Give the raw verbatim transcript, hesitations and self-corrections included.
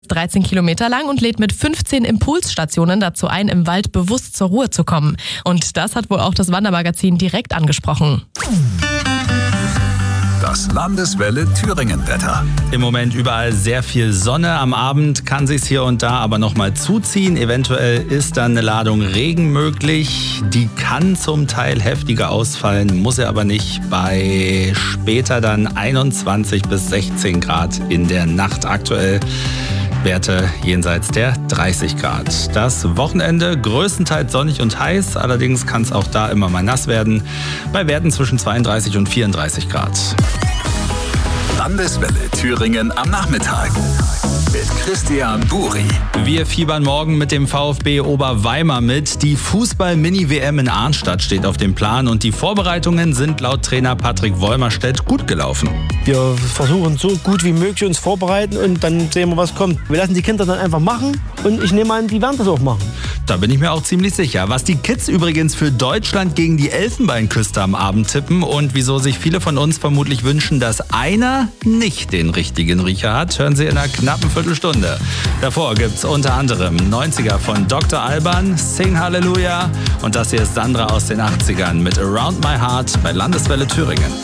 dreizehn Kilometer lang und lädt mit fünfzehn Impulsstationen dazu ein, im Wald bewusst zur Ruhe zu kommen. Und das hat wohl auch das Wandermagazin direkt angesprochen. Das Landeswelle Thüringen-Wetter. Im Moment überall sehr viel Sonne. Am Abend kann sich's hier und da aber noch mal zuziehen. Eventuell ist dann eine Ladung Regen möglich. Die kann zum Teil heftiger ausfallen, muss er aber nicht. Bei später dann einundzwanzig bis sechzehn Grad in der Nacht aktuell. Werte jenseits der dreißig Grad. Das Wochenende größtenteils sonnig und heiß, allerdings kann es auch da immer mal nass werden, bei Werten zwischen zweiunddreißig und vierunddreißig Grad. Landeswelle Thüringen am Nachmittag mit Christian Buri. Wir fiebern morgen mit dem VfB Oberweimar mit. Die Fußball-Mini-W M in Arnstadt steht auf dem Plan und die Vorbereitungen sind laut Trainer Patrick Wollmerstedt gut gelaufen. Wir versuchen so gut wie möglich uns vorbereiten und dann sehen wir, was kommt. Wir lassen die Kinder dann einfach machen und ich nehme an, die werden das auch machen. Da bin ich mir auch ziemlich sicher. Was die Kids übrigens für Deutschland gegen die Elfenbeinküste am Abend tippen und wieso sich viele von uns vermutlich wünschen, dass einer nicht den richtigen Riecher hat, hören Sie in einer knappen Viertelstunde. Davor gibt's unter anderem neunziger von Doktor Alban, Sing Hallelujah und das hier ist Sandra aus den achtzigern mit Around My Heart bei Landeswelle Thüringen.